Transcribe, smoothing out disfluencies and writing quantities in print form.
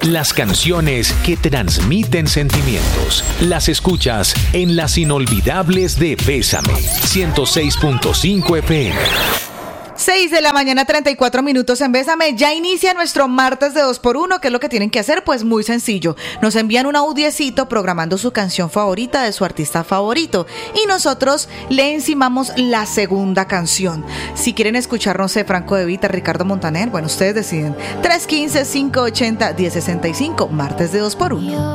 Las canciones que transmiten sentimientos. Las escuchas en Las Inolvidables de Bésame. 106.5 FM. 6 de la mañana, 34 minutos en Bésame. Ya inicia nuestro martes de 2x1. ¿Qué es lo que tienen que hacer? Pues muy sencillo. Nos envían un audiecito programando su canción favorita de su artista favorito y nosotros le encimamos la segunda canción. Si quieren escuchar, no sé, Franco De Vita, Ricardo Montaner, bueno, ustedes deciden. 315-580-1065, martes de 2x1.